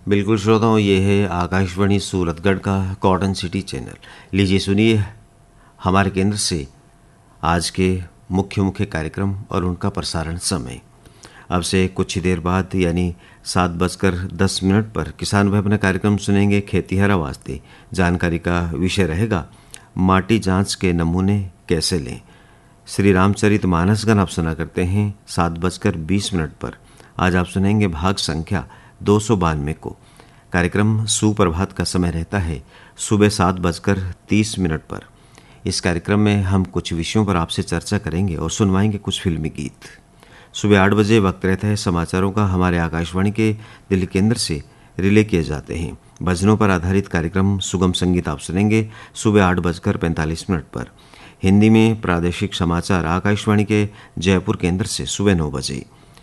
बिल्कुल श्रोताओं, ये है आकाशवाणी सूरतगढ़ का कॉटन सिटी चैनल। लीजिए सुनिए हमारे केंद्र से आज के मुख्य मुख्य कार्यक्रम और उनका प्रसारण समय। अब से कुछ ही देर बाद यानी 7:10 पर किसान भाई अपना कार्यक्रम सुनेंगे खेतीहरा वास्ते। जानकारी का विषय रहेगा माटी जांच के नमूने कैसे लें। श्री रामचरित मानसगण आप सुना करते हैं 7:20 पर। आज आप सुनेंगे भाग संख्या 292 को। कार्यक्रम सुप्रभात का समय रहता है सुबह 7:30 पर। इस कार्यक्रम में हम कुछ विषयों पर आपसे चर्चा करेंगे और सुनवाएंगे कुछ फिल्मी गीत। सुबह 8 बजे वक्त रहता है समाचारों का। हमारे आकाशवाणी के दिल्ली केंद्र से रिले किए जाते हैं। भजनों पर आधारित कार्यक्रम सुगम संगीत आप सुनेंगे सुबह 8:45 पर। हिंदी में प्रादेशिक समाचार आकाशवाणी के जयपुर केंद्र से सुबह 9 बजे।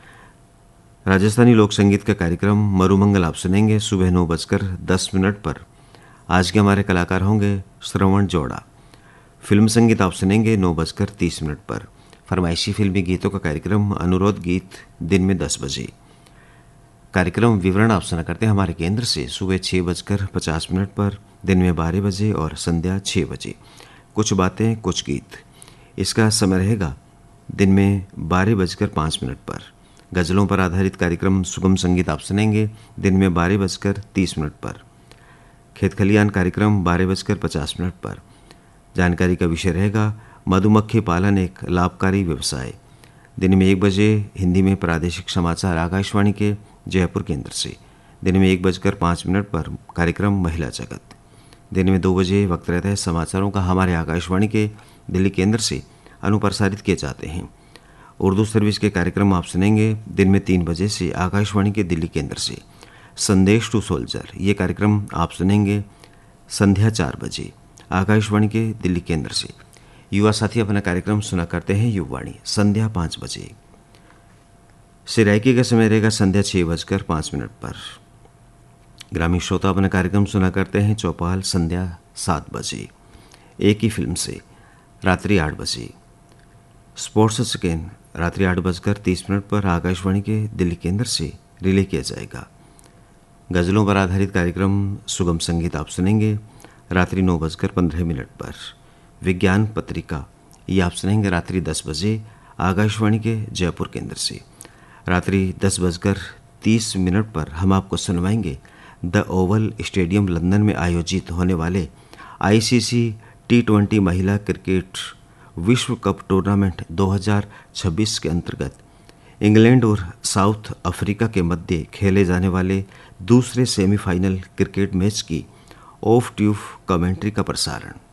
राजस्थानी लोक संगीत का कार्यक्रम मरुमंगल आप सुनेंगे सुबह 9:10 पर। आज के हमारे कलाकार होंगे श्रवण जोड़ा। फिल्म संगीत आप सुनेंगे 9:30 पर। फरमाइशी फिल्मी गीतों का कार्यक्रम अनुरोध गीत दिन में 10 बजे। कार्यक्रम विवरण आप सुना करते हैं हमारे केंद्र से सुबह 6:50 पर, दिन में 12 बजे और संध्या 6 बजे। कुछ बातें कुछ गीत, इसका समय रहेगा दिन में 12:05 पर। गज़लों पर आधारित कार्यक्रम सुगम संगीत आप सुनेंगे दिन में 12:30 पर। खेत खलियान कार्यक्रम 12:50 पर। जानकारी का विषय रहेगा मधुमक्खी पालन एक लाभकारी व्यवसाय। दिन में 1 बजे हिंदी में प्रादेशिक समाचार आकाशवाणी के जयपुर केंद्र से। दिन में 1:05 पर कार्यक्रम महिला जगत। दिन में 2 बजे वक्त रहता है समाचारों का हमारे आकाशवाणी के दिल्ली केंद्र से अनुप्रसारित किए जाते हैं। उर्दू सर्विस के कार्यक्रम आप सुनेंगे दिन में 3 बजे से आकाशवाणी के दिल्ली केंद्र से। संदेश टू सोल्जर ये कार्यक्रम आप सुनेंगे संध्या 4 बजे आकाशवाणी के दिल्ली केंद्र से। युवा साथी अपना कार्यक्रम सुना करते हैं युवावाणी संध्या 5 बजे। सिराइकी का समय रहेगा संध्या 6:05 पर। ग्रामीण श्रोता अपना कार्यक्रम सुना करते हैं चौपाल संध्या 7 बजे। एक ही फिल्म से रात्रि 8 बजे। स्पोर्ट्स स्कैन रात्रि 8:30 पर आकाशवाणी के दिल्ली केंद्र से रिले किया जाएगा। गज़लों पर आधारित कार्यक्रम सुगम संगीत आप सुनेंगे रात्रि 9:15 पर। विज्ञान पत्रिका ये आप सुनेंगे रात्रि 10 बजे आकाशवाणी के जयपुर केंद्र से। रात्रि 10:30 पर हम आपको सुनवाएंगे द ओवल स्टेडियम लंदन में आयोजित होने वाले ICC T20 महिला क्रिकेट विश्व कप टूर्नामेंट 2026 के अंतर्गत इंग्लैंड और साउथ अफ्रीका के मध्य खेले जाने वाले दूसरे सेमीफाइनल क्रिकेट मैच की ऑफ ट्यूब कमेंट्री का प्रसारण।